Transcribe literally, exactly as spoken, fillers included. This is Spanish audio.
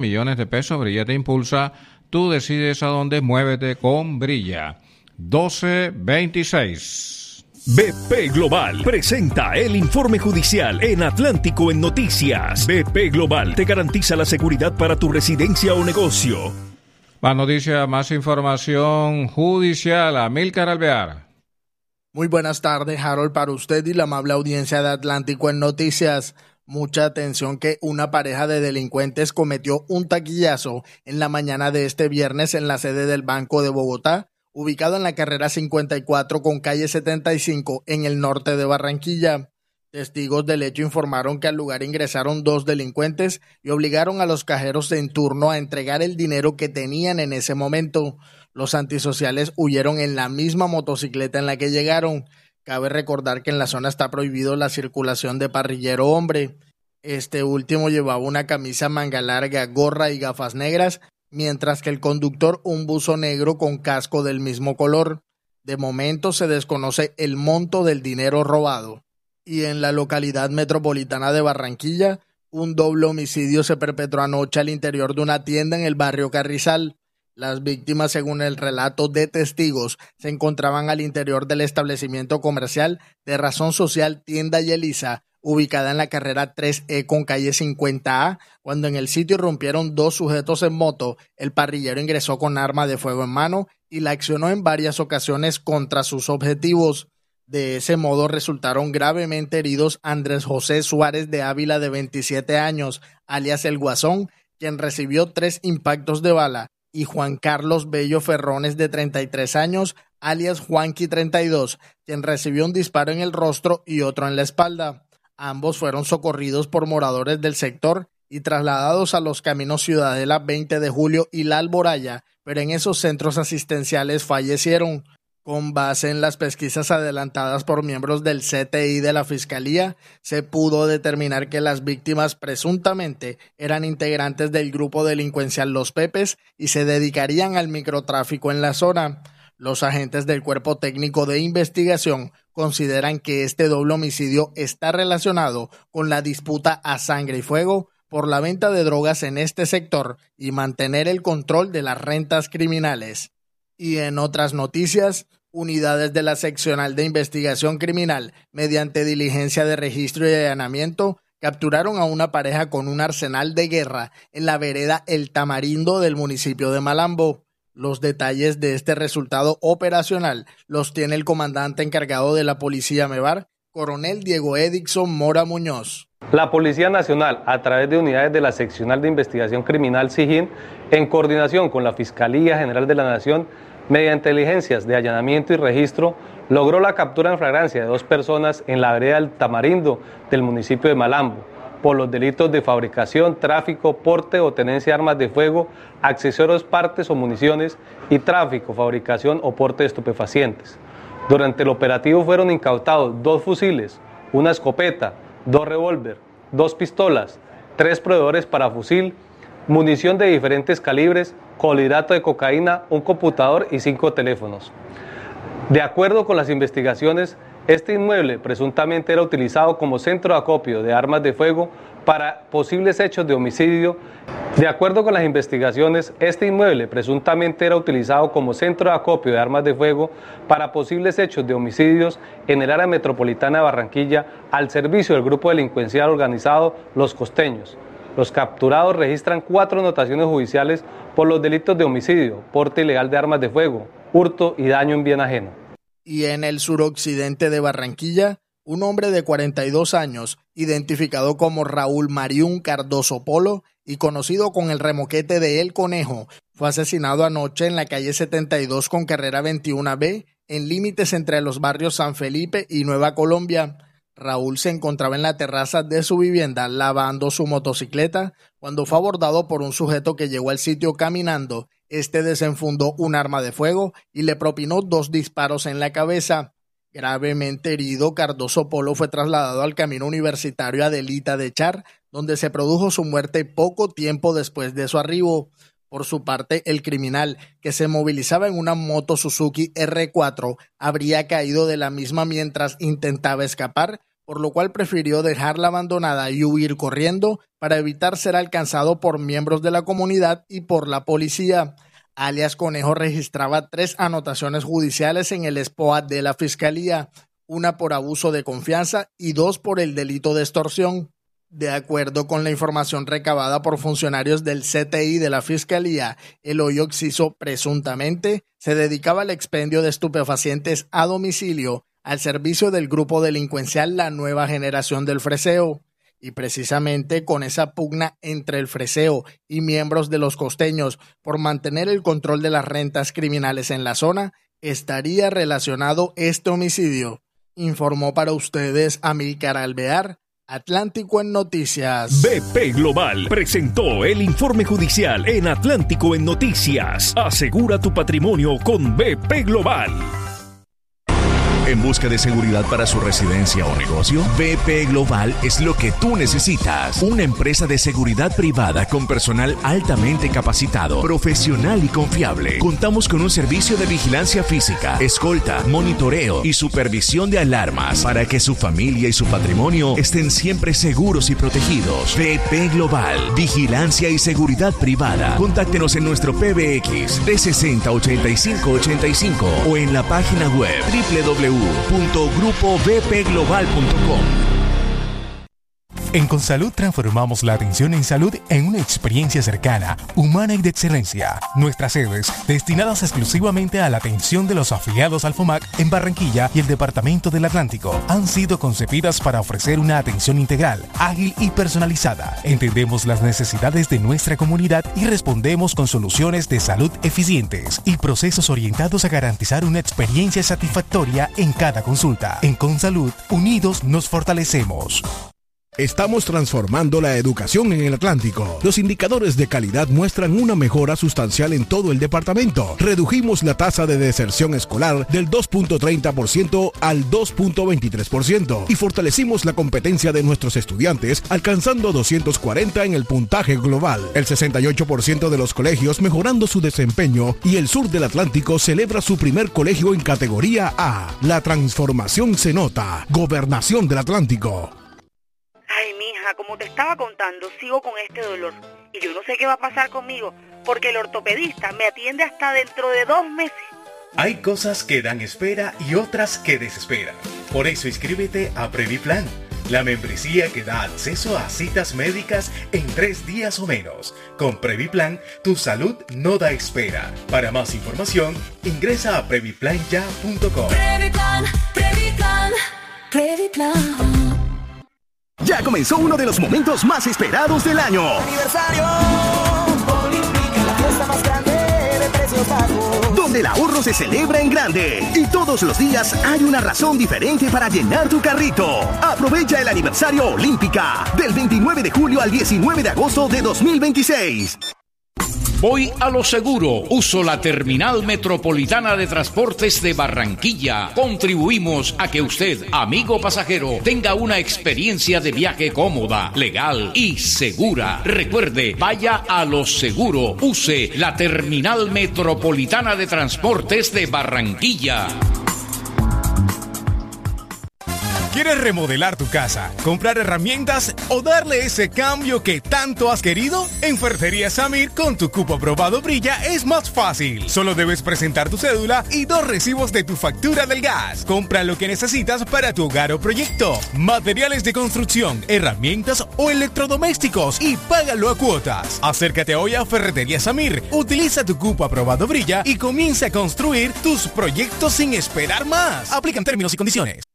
millones de pesos. Brilla te impulsa. Tú decides a dónde, muévete con Brilla. doce veintiséis. B P Global presenta el informe judicial en Atlántico en Noticias. B P Global te garantiza la seguridad para tu residencia o negocio. Más noticias, más información judicial. Amílcar Alvear. Muy buenas tardes, Harold, para usted y la amable audiencia de Atlántico en Noticias. Mucha atención que una pareja de delincuentes cometió un taquillazo en la mañana de este viernes en la sede del Banco de Bogotá, ubicado en la carrera cincuenta y cuatro con calle setenta y cinco en el norte de Barranquilla. Testigos del hecho informaron que al lugar ingresaron dos delincuentes y obligaron a los cajeros en turno a entregar el dinero que tenían en ese momento. Los antisociales huyeron en la misma motocicleta en la que llegaron. Cabe recordar que en la zona está prohibido la circulación de parrillero hombre. Este último llevaba una camisa manga larga, gorra y gafas negras, mientras que el conductor un buzo negro con casco del mismo color. De momento se desconoce el monto del dinero robado. Y en la localidad metropolitana de Barranquilla, un doble homicidio se perpetró anoche al interior de una tienda en el barrio Carrizal. Las víctimas, según el relato de testigos, se encontraban al interior del establecimiento comercial de razón social Tienda Yelisa, ubicada en la carrera tres E con calle cincuenta A, cuando en el sitio irrumpieron dos sujetos en moto. El parrillero ingresó con arma de fuego en mano y la accionó en varias ocasiones contra sus objetivos. De ese modo resultaron gravemente heridos Andrés José Suárez de Ávila, de veintisiete años, alias El Guasón, quien recibió tres impactos de bala, y Juan Carlos Bello Ferrones, de treinta y tres años, alias Juanqui treinta y dos, quien recibió un disparo en el rostro y otro en la espalda. Ambos fueron socorridos por moradores del sector y trasladados a los caminos Ciudadela, veinte de julio y La Alboraya, pero en esos centros asistenciales fallecieron. Con base en las pesquisas adelantadas por miembros del C T I de la Fiscalía, se pudo determinar que las víctimas presuntamente eran integrantes del grupo delincuencial Los Pepes y se dedicarían al microtráfico en la zona. Los agentes del Cuerpo Técnico de Investigación consideran que este doble homicidio está relacionado con la disputa a sangre y fuego por la venta de drogas en este sector y mantener el control de las rentas criminales. Y en otras noticias, unidades de la Seccional de Investigación Criminal, mediante diligencia de registro y allanamiento, capturaron a una pareja con un arsenal de guerra en la vereda El Tamarindo del municipio de Malambo. Los detalles de este resultado operacional los tiene el comandante encargado de la Policía Mevar, Coronel Diego Edixon Mora Muñoz. La Policía Nacional, a través de unidades de la Seccional de Investigación Criminal SIGIN, en coordinación con la Fiscalía General de la Nación, mediante diligencias de allanamiento y registro, logró la captura en flagrancia de dos personas en la vereda del Tamarindo del municipio de Malambo, por los delitos de fabricación, tráfico, porte o tenencia de armas de fuego, accesorios, partes o municiones y tráfico, fabricación o porte de estupefacientes. Durante el operativo fueron incautados dos fusiles, una escopeta, dos revólver, dos pistolas, tres proveedores para fusil, munición de diferentes calibres, clorhidrato de cocaína, un computador y cinco teléfonos. De acuerdo con las investigaciones, este inmueble presuntamente era utilizado como centro de acopio de armas de fuego para posibles hechos de homicidio. De acuerdo con las investigaciones, este inmueble presuntamente era utilizado como centro de acopio de armas de fuego para posibles hechos de homicidios en el área metropolitana de Barranquilla al servicio del grupo delincuencial organizado Los Costeños. Los capturados registran cuatro anotaciones judiciales por los delitos de homicidio, porte ilegal de armas de fuego, hurto y daño en bien ajeno. Y en el suroccidente de Barranquilla, un hombre de cuarenta y dos años, identificado como Raúl Mariún Cardoso Polo y conocido con el remoquete de El Conejo, fue asesinado anoche en la calle setenta y dos con carrera veintiuno B, en límites entre los barrios San Felipe y Nueva Colombia. Raúl se encontraba en la terraza de su vivienda lavando su motocicleta cuando fue abordado por un sujeto que llegó al sitio caminando. Este desenfundó un arma de fuego y le propinó dos disparos en la cabeza. Gravemente herido, Cardoso Polo fue trasladado al Camino Universitario Adelita de Char, donde se produjo su muerte poco tiempo después de su arribo. Por su parte, el criminal, que se movilizaba en una moto Suzuki R cuatro, habría caído de la misma mientras intentaba escapar, por lo cual prefirió dejarla abandonada y huir corriendo para evitar ser alcanzado por miembros de la comunidad y por la policía. Alias Conejo registraba tres anotaciones judiciales en el S P O A de la Fiscalía, una por abuso de confianza y dos por el delito de extorsión. De acuerdo con la información recabada por funcionarios del C T I de la Fiscalía, el hoyo Oxiso presuntamente se dedicaba al expendio de estupefacientes a domicilio al servicio del grupo delincuencial La Nueva Generación del Freseo. Y precisamente con esa pugna entre el Freseo y miembros de los costeños por mantener el control de las rentas criminales en la zona, estaría relacionado este homicidio. Informó para ustedes Amílcar Alvear, Atlántico en Noticias. B P Global presentó el informe judicial en Atlántico en Noticias. Asegura tu patrimonio con B P Global. ¿En busca de seguridad para su residencia o negocio? B P Global es lo que tú necesitas. Una empresa de seguridad privada con personal altamente capacitado, profesional y confiable. Contamos con un servicio de vigilancia física, escolta, monitoreo y supervisión de alarmas para que su familia y su patrimonio estén siempre seguros y protegidos. B P Global, vigilancia y seguridad privada. Contáctenos en nuestro P B X trescientos sesenta, ochenta y cinco ochenta y cinco o en la página web doble u doble u doble u punto grupo b p global punto com. En Consalud transformamos la atención en salud en una experiencia cercana, humana y de excelencia. Nuestras sedes, destinadas exclusivamente a la atención de los afiliados al FOMAC en Barranquilla y el Departamento del Atlántico, han sido concebidas para ofrecer una atención integral, ágil y personalizada. Entendemos las necesidades de nuestra comunidad y respondemos con soluciones de salud eficientes y procesos orientados a garantizar una experiencia satisfactoria en cada consulta. En Consalud, unidos nos fortalecemos. Estamos transformando la educación en el Atlántico. Los indicadores de calidad muestran una mejora sustancial en todo el departamento. Redujimos la tasa de deserción escolar del dos punto treinta por ciento al dos punto veintitrés por ciento y fortalecimos la competencia de nuestros estudiantes alcanzando doscientos cuarenta en el puntaje global. El sesenta y ocho por ciento de los colegios mejorando su desempeño y el sur del Atlántico celebra su primer colegio en categoría A. La transformación se nota. Gobernación del Atlántico. Ay, mija, como te estaba contando, sigo con este dolor. Y yo no sé qué va a pasar conmigo, porque el ortopedista me atiende hasta dentro de dos meses. Hay cosas que dan espera y otras que desesperan. Por eso inscríbete a Previplan, la membresía que da acceso a citas médicas en tres días o menos. Con Previplan, tu salud no da espera. Para más información, ingresa a previplan ya punto com. Previplan, Previplan, Previplan. Ya comenzó uno de los momentos más esperados del año. Aniversario Olímpica, la fiesta más grande de precios bajos. Donde el ahorro se celebra en grande. Y todos los días hay una razón diferente para llenar tu carrito. Aprovecha el aniversario Olímpica del veintinueve de julio al diecinueve de agosto de dos mil veintiséis. Voy a lo seguro. Uso la Terminal Metropolitana de Transportes de Barranquilla. Contribuimos a que usted, amigo pasajero, tenga una experiencia de viaje cómoda, legal y segura. Recuerde, vaya a lo seguro. Use la Terminal Metropolitana de Transportes de Barranquilla. ¿Quieres remodelar tu casa, comprar herramientas o darle ese cambio que tanto has querido? En Ferretería Samir, con tu cupo aprobado Brilla, es más fácil. Solo debes presentar tu cédula y dos recibos de tu factura del gas. Compra lo que necesitas para tu hogar o proyecto. Materiales de construcción, herramientas o electrodomésticos y págalo a cuotas. Acércate hoy a Ferretería Samir. Utiliza tu cupo aprobado Brilla y comienza a construir tus proyectos sin esperar más. Aplican términos y condiciones.